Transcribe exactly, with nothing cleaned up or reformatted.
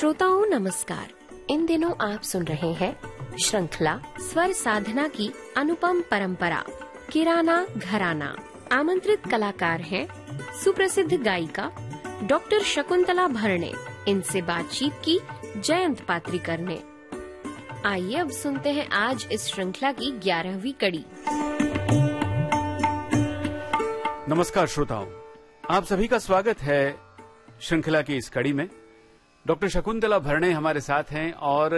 श्रोताओं नमस्कार। इन दिनों आप सुन रहे हैं श्रृंखला स्वर साधना की अनुपम परंपरा किराना घराना। आमंत्रित कलाकार हैं सुप्रसिद्ध गायिका डॉक्टर शकुंतला भरणे। इनसे बातचीत की जयंत पात्रिकर ने। आइए अब सुनते हैं आज इस श्रृंखला की ग्यारहवीं कड़ी। नमस्कार श्रोताओं, आप सभी का स्वागत है श्रृंखला की इस कड़ी में। डॉक्टर शकुंतला भरणे हमारे साथ हैं और